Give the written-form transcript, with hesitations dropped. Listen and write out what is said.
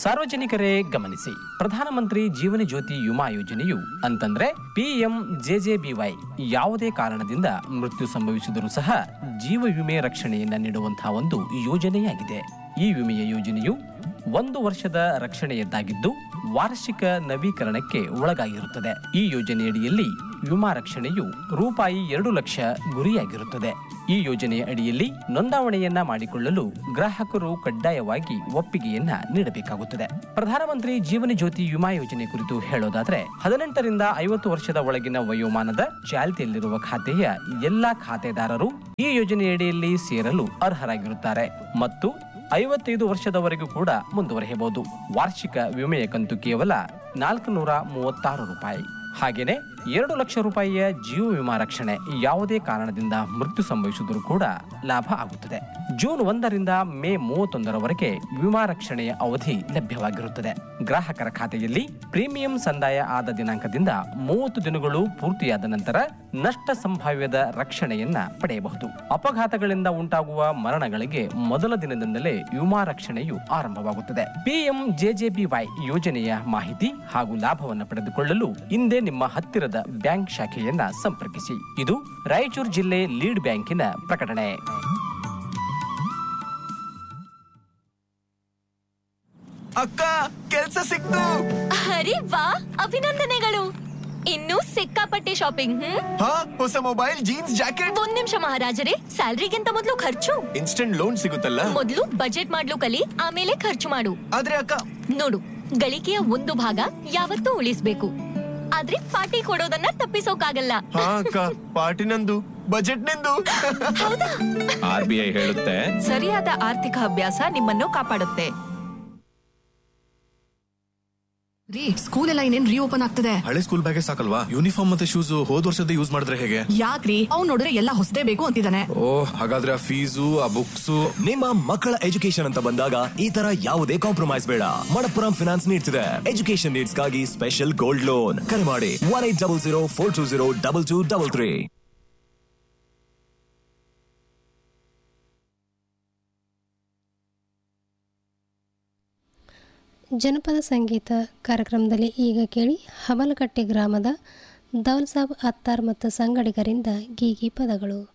ಸಾರ್ವಜನಿಕರೇ ಗಮನಿಸಿ, ಪ್ರಧಾನಮಂತ್ರಿ ಜೀವನ ಜ್ಯೋತಿ ವಿಮಾ ಯೋಜನೆಯು ಅಂತಂದ್ರೆ PMJJBY ಯಾವುದೇ ಕಾರಣದಿಂದ ಮೃತ್ಯು ಸಂಭವಿಸಿದರೂ ಸಹ ಜೀವ ವಿಮೆ ರಕ್ಷಣೆಯನ್ನ ನೀಡುವಂತಹ ಒಂದು ಯೋಜನೆಯಾಗಿದೆ. ಈ ವಿಮೆಯ ಯೋಜನೆಯು 1 ವರ್ಷದ ರಕ್ಷಣೆಯದ್ದಾಗಿದ್ದು ವಾರ್ಷಿಕ ನವೀಕರಣಕ್ಕೆ ಒಳಗಾಗಿರುತ್ತದೆ. ಈ ಯೋಜನೆಯಡಿಯಲ್ಲಿ ವಿಮಾ ರಕ್ಷಣೆಯು ರೂಪಾಯಿ 2 ಲಕ್ಷ ಗುರಿಯಾಗಿರುತ್ತದೆ. ಈ ಯೋಜನೆಯ ಅಡಿಯಲ್ಲಿ ನೋಂದಾವಣೆಯನ್ನ ಮಾಡಿಕೊಳ್ಳಲು ಗ್ರಾಹಕರು ಕಡ್ಡಾಯವಾಗಿ ಒಪ್ಪಿಗೆಯನ್ನ ನೀಡಬೇಕಾಗುತ್ತದೆ. ಪ್ರಧಾನಮಂತ್ರಿ ಜೀವನ ಜ್ಯೋತಿ ವಿಮಾ ಯೋಜನೆ ಕುರಿತು ಹೇಳೋದಾದ್ರೆ 18 ರಿಂದ 50 ವರ್ಷದ ಒಳಗಿನ ವಯೋಮಾನದ ಚಾಲ್ತಿಯಲ್ಲಿರುವ ಖಾತೆಯ ಎಲ್ಲಾ ಖಾತೆದಾರರು ಈ ಯೋಜನೆಯಡಿಯಲ್ಲಿ ಸೇರಲು ಅರ್ಹರಾಗಿರುತ್ತಾರೆ ಮತ್ತು 55 ವರ್ಷದವರೆಗೂ ಕೂಡ ಮುಂದುವರೆಯಬಹುದು. ವಾರ್ಷಿಕ ವಿಮೆಯ ಕಂತು ಕೇವಲ 436 ರೂಪಾಯಿ. ಹಾಗೇನೆ 2 ಲಕ್ಷ ರೂಪಾಯಿಯ ಜೀವ ವಿಮಾ ರಕ್ಷಣೆ ಯಾವುದೇ ಕಾರಣದಿಂದ ಮೃತ್ಯು ಸಂಭವಿಸಿದರೂ ಕೂಡ ಲಾಭ ಆಗುತ್ತದೆ. ಜೂನ್ 1 ರಿಂದ ಮೇ 31ರವರೆಗೆ ವಿಮಾ ರಕ್ಷಣೆಯ ಅವಧಿ ಲಭ್ಯವಾಗಿರುತ್ತದೆ. ಗ್ರಾಹಕರ ಖಾತೆಯಲ್ಲಿ ಪ್ರೀಮಿಯಂ ಸಂದಾಯ ಆದ ದಿನಾಂಕದಿಂದ 30 ದಿನಗಳು ಪೂರ್ತಿಯಾದ ನಂತರ ನಷ್ಟ ಸಂಭಾವ್ಯದ ರಕ್ಷಣೆಯನ್ನ ಪಡೆಯಬಹುದು. ಅಪಘಾತಗಳಿಂದ ಉಂಟಾಗುವ ಮರಣಗಳಿಗೆ ಮೊದಲ ದಿನದಿಂದಲೇ ವಿಮಾ ರಕ್ಷಣೆಯು ಆರಂಭವಾಗುತ್ತದೆ. PMJJBY ಯೋಜನೆಯ ಮಾಹಿತಿ ಹಾಗೂ ಲಾಭವನ್ನು ಪಡೆದುಕೊಳ್ಳಲು ಹಿಂದೆ ನಿಮ್ಮ ಹತ್ತಿರದ ಬ್ಯಾಂಕ್ ಶಾಖೆಯನ್ನ ಸಂಪರ್ಕಿಸಿ. ಇದು ರಾಯಚೂರು ಜಿಲ್ಲೆ ಲೀಡ್ ಬ್ಯಾಂಕಿನ ಪ್ರಕಟಣೆ. ಅಕ್ಕ, ಕೆಲ್ಸ ಸಿಕ್ತು. ಅರೆ ವಾ, ಅಭಿನಂದನೆಗಳು. ಇನ್ನು ಸಿಕ್ಕಾಪಟ್ಟೆ ಶಾಪಿಂಗ್. ಹೊಸ ಮೊಬೈಲ್, ಜೀನ್ಸ್, ಜಾಕೆಟ್. 1 ನಿಮಿಷ ಮಹಾರಾಜರೇ, ಸ್ಯಾಲರಿಗಿಂತ ಮೊದಲು ಖರ್ಚು. ಇನ್ಸ್ಟೆಂಟ್ ಲೋನ್ ಸಿಗುತ್ತಲ್ಲ. ಮೊದಲು ಬಜೆಟ್ ಮಾಡ್ಲು ಕಲಿ, ಆಮೇಲೆ ಖರ್ಚು ಮಾಡು. ಆದ್ರೆ ಅಕ್ಕ, ನೋಡು, ಗಳಿಕೆಯ ಒಂದು ಭಾಗ ಯಾವತ್ತೂ ಉಳಿಸ್ಬೇಕು. ಆದ್ರೆ ಪಾರ್ಟಿ ಕೊಡೋದನ್ನ ತಪ್ಪಿಸೋಕಾಗಲ್ಲ. ಅಕ್ಕ, ಪಾರ್ಟಿ ನಂದು, ಬಜೆಟ್ ನಿಂದು. ಹೌದಾ? RBI ಹೇಳುತ್ತೆ, ಸರಿಯಾದ ಆರ್ಥಿಕ ಅಭ್ಯಾಸ ನಿಮ್ಮನ್ನು ಕಾಪಾಡುತ್ತೆ. ರೀ, ಸ್ಕೂಲ್ ಎಲ್ಲ ಇನ್ನೇನ್ ರೀಓಪನ್ ಆಗ್ತದೆ. ಹಳೆ ಸ್ಕೂಲ್ ಬ್ಯಾಗೇ ಸಾಕಲ್ವಾ? ಯೂನಿಫಾರ್ಮ್ ಮತ್ತೆ ಶೂಸ್ ಹೋದ್ ವರ್ಷದ ಯೂಸ್ ಮಾಡಿದ್ರೆ ಹೇಗೆ? ಯಾಕ್ರಿ, ಅವ್ನು ನೋಡಿದ್ರೆ ಎಲ್ಲ ಹೊಸದೇ ಬೇಕು ಅಂತಿದ್ದಾನೆ. ಹಾಗಾದ್ರೆ ಆ ಫೀಸು, ಆ ಬುಕ್ಸ್. ನಿಮ್ಮ ಮಕ್ಕಳ ಎಜುಕೇಶನ್ ಅಂತ ಬಂದಾಗ ಈ ತರ ಯಾವುದೇ ಕಾಂಪ್ರಮೈಸ್ ಬೇಡ. ಮಣಪ್ಪುರಂ ಫಿನಾನ್ಸ್ ನೀಡ್ತಿದೆ ಎಜುಕೇಶನ್ ನೀಡ್ಸ್ ಗಾಗಿ ಸ್ಪೆಷಲ್ ಗೋಲ್ಡ್ ಲೋನ್. ಕರೆ ಮಾಡಿ 180042022233. ಜನಪದ ಸಂಗೀತ ಕಾರ್ಯಕ್ರಮದಲ್ಲಿ ಈಗ ಕೇಳಿ ಹಮಲಕಟ್ಟೆ ಗ್ರಾಮದ ದೌಲ್ ಸಾಬ್ ಅತ್ತಾರ್ ಮತ್ತು ಸಂಗಡಿಗರಿಂದ ಗೀಗಿ ಪದಗಳು.